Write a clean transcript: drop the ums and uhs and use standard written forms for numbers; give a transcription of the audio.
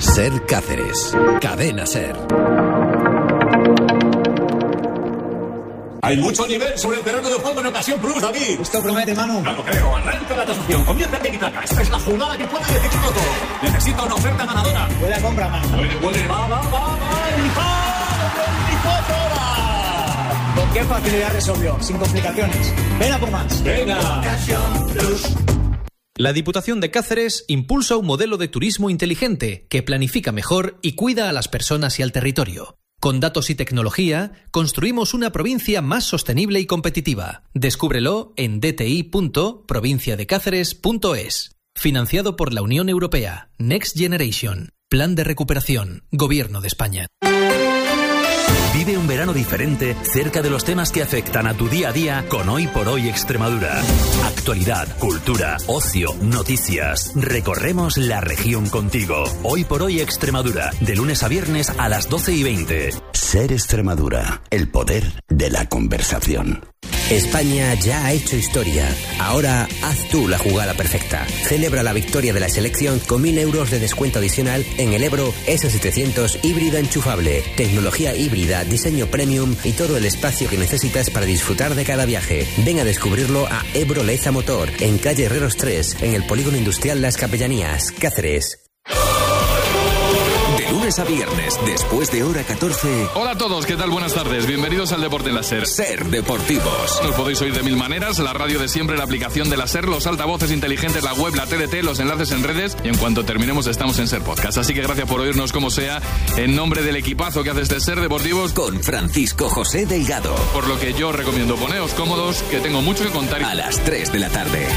Ser Cáceres. Cadena Ser. Hay mucho nivel sobre el terreno de juego en Ocasión Plus, David. Esto promete, Manu. No lo creo. Arranca la tasación. Comienza el tiquitaca. Esta es la jugada que puede decidirlo todo. Necesita una oferta ganadora. Buena compra, Manu. Puede. Va. ¿Con qué facilidad resolvió? Sin complicaciones. Ven a por más. Venga. Ocasión Plus. La Diputación de Cáceres impulsa un modelo de turismo inteligente que planifica mejor y cuida a las personas y al territorio. Con datos y tecnología, construimos una provincia más sostenible y competitiva. Descúbrelo en dti.provinciadecáceres.es. Financiado por la Unión Europea. Next Generation. Plan de recuperación. Gobierno de España. Vive un verano diferente cerca de los temas que afectan a tu día a día con Hoy por Hoy Extremadura. Actualidad, cultura, ocio, noticias. Recorremos la región contigo. Hoy por Hoy Extremadura, de lunes a viernes a las 12:20. Ser Extremadura, el poder de la conversación. España ya ha hecho historia. Ahora haz tú la jugada perfecta. Celebra la victoria de la selección con 1.000 euros de descuento adicional en el Ebro S700 híbrido enchufable. Tecnología híbrida, diseño premium y todo el espacio que necesitas para disfrutar de cada viaje. Ven a descubrirlo a Ebro Leza Motor, en calle Herreros 3, en el Polígono Industrial Las Capellanías, Cáceres. Lunes a viernes, después de hora 14. Hola a todos, ¿qué tal? Buenas tardes. Bienvenidos al Deporte en la SER. Ser Deportivos. Nos podéis oír de mil maneras, la radio de siempre, la aplicación de la SER, los altavoces inteligentes, la web, la TDT, los enlaces en redes y en cuanto terminemos estamos en SER Podcast. Así que gracias por oírnos como sea, en nombre del equipazo que hace este SER Deportivos. Con Francisco José Delgado. Por lo que yo recomiendo poneos cómodos, que tengo mucho que contar. A las 3 de la tarde.